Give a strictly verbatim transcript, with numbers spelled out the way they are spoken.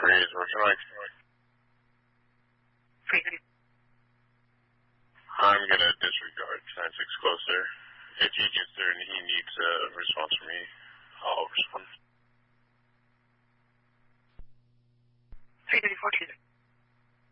three is working like. I'm going to disregard nine six closer. If he gets there and he needs a response from me, I'll respond.